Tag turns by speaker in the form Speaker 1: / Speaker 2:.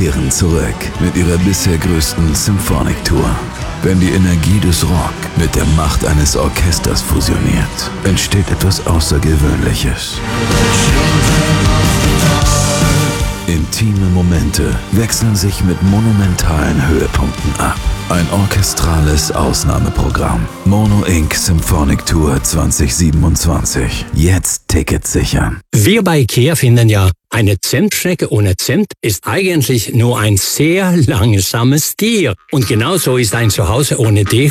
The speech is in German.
Speaker 1: kehren zurück mit ihrer bisher größten Symphonic Tour. Wenn die Energie des Rock mit der Macht eines Orchesters fusioniert, entsteht etwas Außergewöhnliches. Intime Momente wechseln sich mit monumentalen Höhepunkten ab. Ein orchestrales Ausnahmeprogramm. Mono Inc. Symphonic Tour 2027. Jetzt Tickets sichern.
Speaker 2: Wir bei IKEA finden ja, eine Zentstrecke ohne Zent ist eigentlich nur ein sehr langsames Tier. Und genauso ist ein Zuhause ohne Deko